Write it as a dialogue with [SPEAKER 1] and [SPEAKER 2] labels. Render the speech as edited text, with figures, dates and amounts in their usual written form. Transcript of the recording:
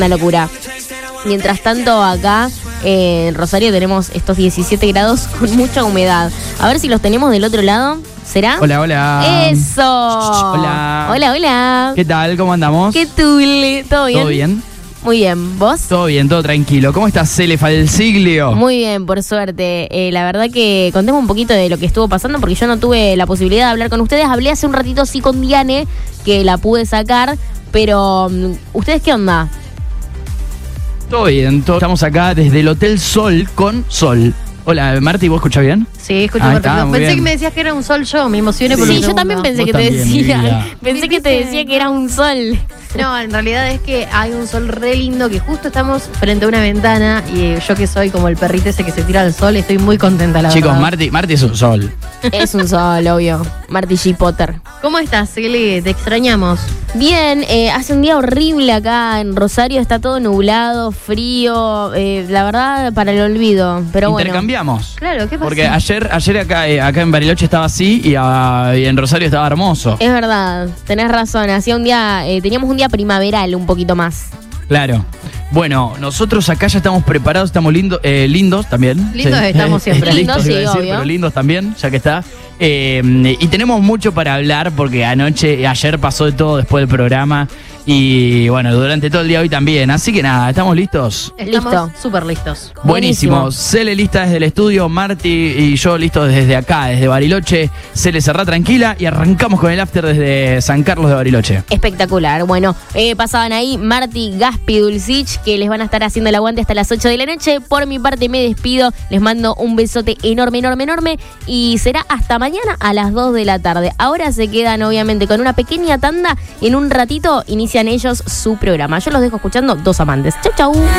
[SPEAKER 1] Una locura. Mientras tanto, acá en Rosario tenemos estos 17 grados con mucha humedad. A ver si los tenemos del otro lado. ¿Será?
[SPEAKER 2] Hola, hola.
[SPEAKER 1] ¡Eso!
[SPEAKER 2] Hola.
[SPEAKER 1] Hola, hola.
[SPEAKER 2] ¿Qué tal? ¿Cómo andamos?
[SPEAKER 1] ¿Qué tule? ¿Todo bien?
[SPEAKER 2] ¿Todo bien?
[SPEAKER 1] Muy bien. ¿Vos?
[SPEAKER 2] Todo bien, todo tranquilo. ¿Cómo estás, Cele Falsiglio?
[SPEAKER 1] Muy bien, por suerte. La verdad que contemos un poquito de lo que estuvo pasando porque yo no tuve la posibilidad de hablar con ustedes. Hablé hace un ratito sí con Diane, que la pude sacar, pero ¿ustedes qué onda?
[SPEAKER 2] Todo bien, estamos acá desde el Hotel Sol con Sol. Hola, Marti, ¿vos escuchás bien?
[SPEAKER 3] Sí, escucho
[SPEAKER 2] Ahí
[SPEAKER 3] perfecto.
[SPEAKER 2] está, muy
[SPEAKER 3] Pensé
[SPEAKER 2] bien.
[SPEAKER 3] que me decías que era un sol yo, me emocioné por
[SPEAKER 1] Sí,
[SPEAKER 3] un
[SPEAKER 1] yo también
[SPEAKER 3] segundo.
[SPEAKER 1] pensé que
[SPEAKER 2] Vos
[SPEAKER 1] te
[SPEAKER 2] también, mi
[SPEAKER 1] decía.
[SPEAKER 2] vida.
[SPEAKER 1] Pensé que te decía que era un sol.
[SPEAKER 3] No, en realidad es que hay un sol re lindo que justo estamos frente a una ventana y yo que soy como el perrito ese que se tira al sol, estoy muy contenta, la
[SPEAKER 2] Chicos,
[SPEAKER 3] verdad.
[SPEAKER 2] Marti es un sol.
[SPEAKER 1] Es un sol, obvio. Marty G. Potter.
[SPEAKER 3] ¿Cómo estás, Cele? Te extrañamos.
[SPEAKER 1] Bien, hace un día horrible acá en Rosario, está todo nublado, frío, la verdad para el olvido, pero bueno.
[SPEAKER 2] Intercambiamos.
[SPEAKER 3] Claro, ¿qué pasó?
[SPEAKER 2] Porque ayer acá en Bariloche estaba así y en Rosario estaba hermoso.
[SPEAKER 1] Es verdad, tenés razón, hacía un día, teníamos un día primaveral un poquito más.
[SPEAKER 2] Claro. Bueno, nosotros acá ya estamos preparados, estamos lindos también.
[SPEAKER 3] Lindos estamos siempre.
[SPEAKER 1] Lindos,
[SPEAKER 2] Listos, iba a
[SPEAKER 1] sí,
[SPEAKER 2] decir,
[SPEAKER 1] obvio.
[SPEAKER 2] pero lindos también, ya que está. Y tenemos mucho para hablar porque ayer pasó de todo después del programa. Y bueno, durante todo el día hoy también. Así que nada, ¿estamos listos?
[SPEAKER 3] Estamos
[SPEAKER 1] Listo.
[SPEAKER 3] súper listos.
[SPEAKER 2] Buenísimo. Cele lista desde el estudio, Marti y yo listos desde acá, desde Bariloche. Cele cerrá tranquila y arrancamos con el after desde San Carlos de Bariloche.
[SPEAKER 1] Espectacular. Bueno, pasaban ahí Marti, Gaspi, Dulcich, que les van a estar haciendo el aguante hasta las 8 de la noche. Por mi parte me despido, les mando un besote enorme, enorme, enorme y será hasta mañana a las 2 de la tarde. Ahora se quedan obviamente con una pequeña tanda y en un ratito inician ellos su programa. Yo los dejo escuchando Dos Amantes. Chau, chau.